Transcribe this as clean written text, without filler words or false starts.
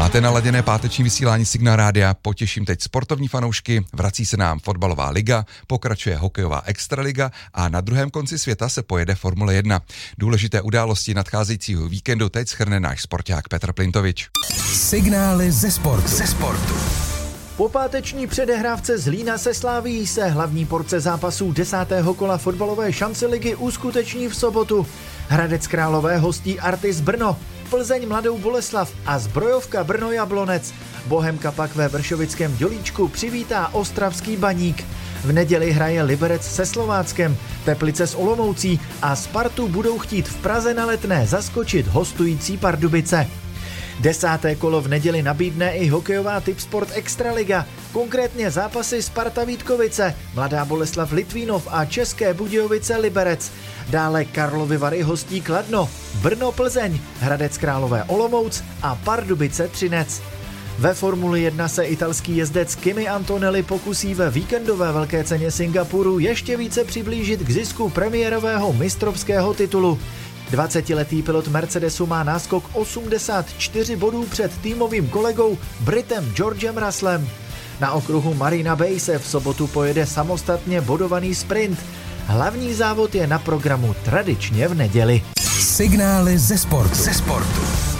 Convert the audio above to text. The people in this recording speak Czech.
Máte naladěné páteční vysílání Signál Rádia, potěším teď sportovní fanoušky, vrací se nám fotbalová liga, pokračuje hokejová extraliga a na druhém konci světa se pojede Formule 1. Důležité události nadcházejícího víkendu teď shrne náš sporták Petr Plintovič. Signály ze sportu. Po páteční předehrávce Zlína se Slavií se hlavní porce zápasů 10. kola fotbalové šance ligy uskuteční v sobotu. Hradec Králové hostí Artis Brno, Plzeň Mladou Boleslav a Zbrojovka Brno Jablonec. Bohemka pak ve Vršovickém Dělíčku přivítá ostravský Baník. V neděli hraje Liberec se Slováckem, Teplice s Olomoucí a Spartu budou chtít v Praze na Letné zaskočit hostující Pardubice. 10. kolo v neděli nabídne i hokejová Tipsport Extraliga, konkrétně zápasy Sparta Vítkovice, Mladá Boleslav Litvínov a České Budějovice Liberec. Dále Karlovy Vary hostí Kladno, Brno Plzeň, Hradec Králové Olomouc a Pardubice Třinec. Ve Formuli 1 se italský jezdec Kimi Antonelli pokusí ve víkendové velké ceně Singapuru ještě více přiblížit k zisku premiérového mistrovského titulu. 20letý pilot Mercedesu má náskok 84 bodů před týmovým kolegou Britem Georgem Russellem. Na okruhu Marina Bay se v sobotu pojede samostatně bodovaný sprint. Hlavní závod je na programu tradičně v neděli. Signály ze sportu.